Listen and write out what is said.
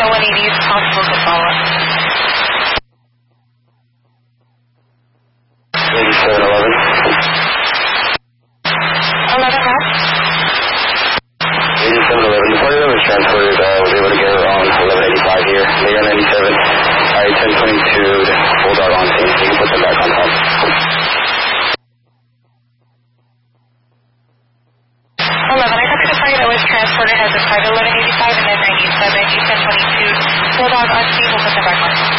at 180 is possible to follow up. 8711. 11 up. 8711. The party that was transported was able to get her on 1185 here. They are 97. Alright, 1022, Bulldog on scene. You can put them back on top. 11, I copy the party that was transported has a private 1185 and then 97. You 1022, Bulldog on scene, we'll put them back on.